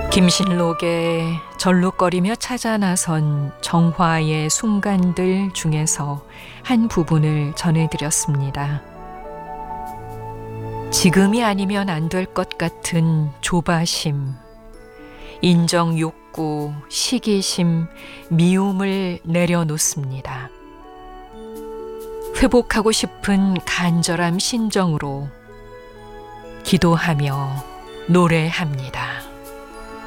김신록의 절룩거리며 찾아 나선 정화의 순간들 중에서 한 부분을 전해드렸습니다. 지금이 아니면 안 될 것 같은 조바심, 인정 욕구, 시기심, 미움을 내려놓습니다. 회복하고 싶은 간절한 심정으로 기도하며 노래합니다.